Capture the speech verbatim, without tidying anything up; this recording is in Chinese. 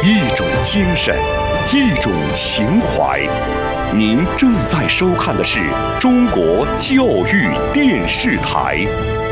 一种精神，一种情怀。您正在收看的是中国教育电视台。